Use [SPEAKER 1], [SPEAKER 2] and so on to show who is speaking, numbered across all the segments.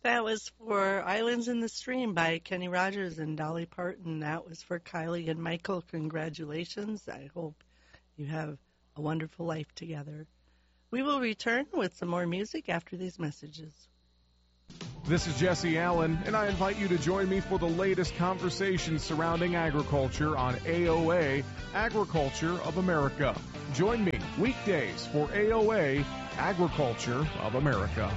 [SPEAKER 1] That was for Islands in the Stream by Kenny Rogers and Dolly Parton. That was for Kylie and Michael. Congratulations. I hope you have a wonderful life together. We will return with some more music after these messages.
[SPEAKER 2] This is Jesse Allen, and I invite you to join me for the latest conversations surrounding agriculture on AOA, Agriculture of America. Join me weekdays for AOA, Agriculture of America.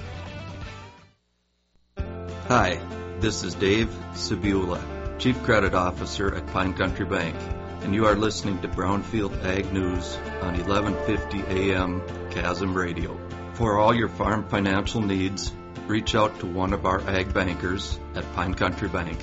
[SPEAKER 3] Hi, this is Dave Sabula, Chief Credit Officer at Pine Country Bank, and you are listening to Brownfield Ag News on 1150 AM Chasm Radio. For all your farm financial needs, reach out to one of our ag bankers at Pine Country Bank.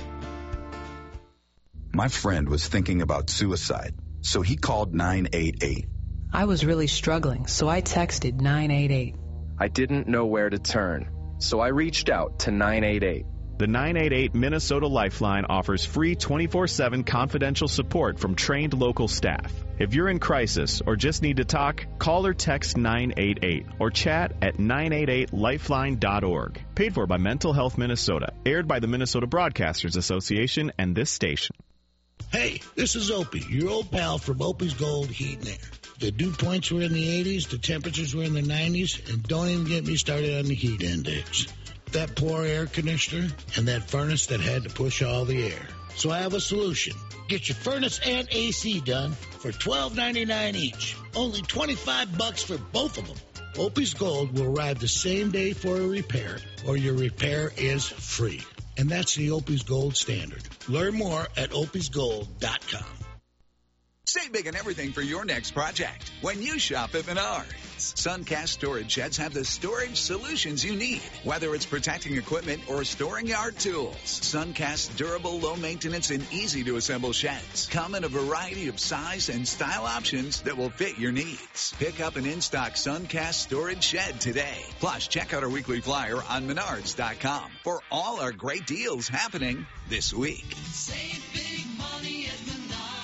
[SPEAKER 4] My friend was thinking about suicide, so he called 988.
[SPEAKER 5] I was really struggling, so I texted 988.
[SPEAKER 6] I didn't know where to turn, so I reached out to 988.
[SPEAKER 7] The 988 Minnesota Lifeline offers free 24/7 confidential support from trained local staff. If you're in crisis or just need to talk, call or text 988 or chat at 988lifeline.org. Paid for by Mental Health Minnesota. Aired by the Minnesota Broadcasters Association and this station.
[SPEAKER 8] Hey, this is Opie, your old pal from Opie's Gold Heat and Air. The dew points were in the 80s, the temperatures were in the 90s, and don't even get me started on the heat index. That poor air conditioner and that furnace that had to push all the air. So I have a solution. Get your furnace and AC done for $12.99 each. Only $25 for both of them. Opie's Gold will arrive the same day for a repair, or your repair is free. And that's the Opie's Gold standard. Learn more at opiesgold.com.
[SPEAKER 9] Save big on everything for your next project when you shop at Menards. Suncast storage sheds have the storage solutions you need, whether it's protecting equipment or storing yard tools. Suncast's durable, low-maintenance, and easy-to-assemble sheds come in a variety of size and style options that will fit your needs. Pick up an in-stock Suncast storage shed today. Plus, check out our weekly flyer on Menards.com for all our great deals happening this week.
[SPEAKER 10] Save big money at Menards.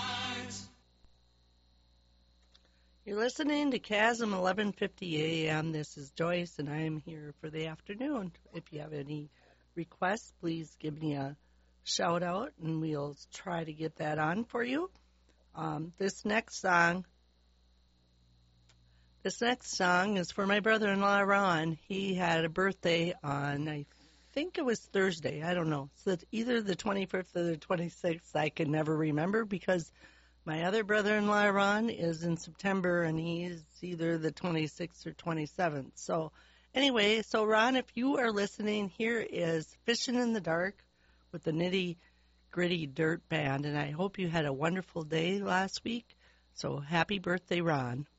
[SPEAKER 1] You're listening to Chasm 1150 AM. This is Joyce, and I am here for the afternoon. If you have any requests, please give me a shout-out, and we'll try to get that on for you. This next song is for my brother-in-law, Ron. He had a birthday on, I think it was Thursday. I don't know. So either the 25th or the 26th. I can never remember because my other brother-in-law, Ron, is in September, and he's either the 26th or 27th. So anyway, so Ron, if you are listening, here is Fishing in the Dark with the Nitty Gritty Dirt Band, and I hope you had a wonderful day last week. So happy birthday, Ron.